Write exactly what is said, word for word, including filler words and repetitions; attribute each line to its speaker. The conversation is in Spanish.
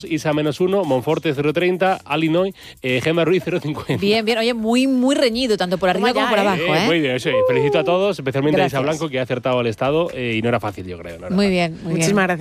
Speaker 1: Isa menos uno, Monforte cero treinta, Alinoy, eh, Gemma Ruiz cero cincuenta.
Speaker 2: Bien, bien. Oye, muy, muy reñido, tanto por arriba como por
Speaker 1: Eh,
Speaker 2: abajo, ¿eh?
Speaker 1: Muy bien, sí. Felicito a todos, especialmente
Speaker 2: Gracias.
Speaker 1: a Isa Blanco, que ha acertado el estado eh, y no era fácil, yo creo. No era
Speaker 2: Muy
Speaker 1: fácil.
Speaker 2: bien, muy bien.
Speaker 3: Muchísimas gracias.